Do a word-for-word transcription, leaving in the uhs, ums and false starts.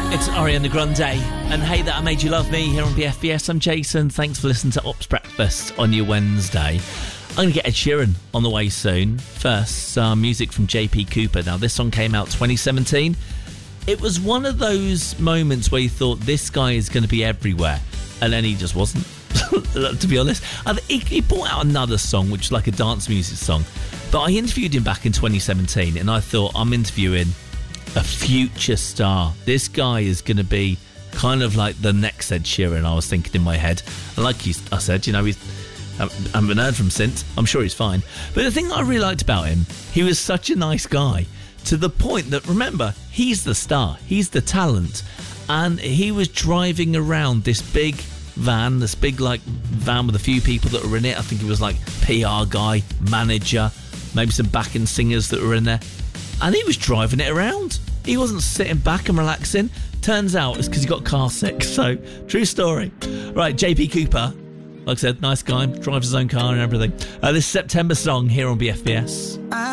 It's Ariana Grande and Hey That I Made You Love Me here on B F B S. I'm Jason. Thanks for listening to Ops Breakfast on your Wednesday. I'm going to get Ed Sheeran on the way soon. First, some music from J P Cooper. Now, this song came out twenty seventeen. It was one of those moments where you thought this guy is going to be everywhere, and then he just wasn't, to be honest. And he, he brought out another song, which is like a dance music song. But I interviewed him back in twenty seventeen, and I thought, I'm interviewing a future star. This guy is going to be kind of like the next Ed Sheeran, I was thinking in my head. And like you, I said, you know, he's, I haven't heard from him since. I'm sure he's fine. But the thing I really liked about him, he was such a nice guy, to the point that, remember, he's the star, he's the talent, and he was driving around this big van, this big like van with a few people that were in it. I think he was like P R guy, manager, maybe some backing singers that were in there. And he was driving it around. He wasn't sitting back and relaxing. Turns out it's because he got car sick. So, true story. Right, J P Cooper, like I said, nice guy, drives his own car and everything. Uh, this September song here on B F B S.